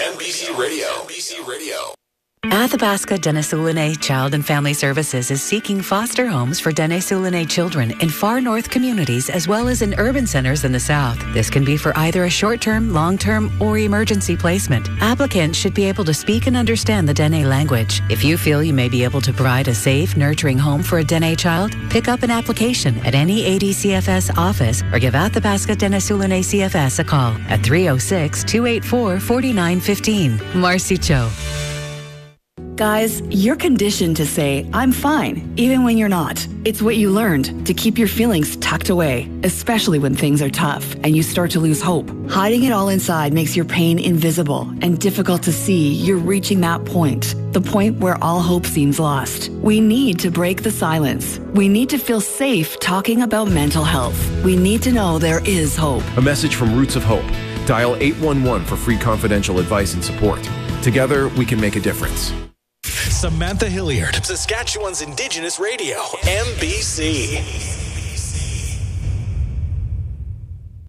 MBC Radio. MBC Radio. Athabasca Dene Sulene Child and Family Services is seeking foster homes for Dene Sulene children in far north communities as well as in urban centers in the south. This can be for either a short-term, long-term, or emergency placement. Applicants should be able to speak and understand the Dene language. If you feel you may be able to provide a safe, nurturing home for a Dene child, pick up an application at any ADCFS office or give Athabasca Dene Sulene CFS a call at 306-284-4915. Marcy Cho. Guys, you're conditioned to say, I'm fine, even when you're not. It's what you learned to keep your feelings tucked away, especially when things are tough and you start to lose hope. Hiding it all inside makes your pain invisible and difficult to see you're reaching that point, the point where all hope seems lost. We need to break the silence. We need to feel safe talking about mental health. We need to know there is hope. A message from Roots of Hope. Dial 811 for free confidential advice and support. Together, we can make a difference. Samantha Hilliard, Saskatchewan's Indigenous Radio, MBC.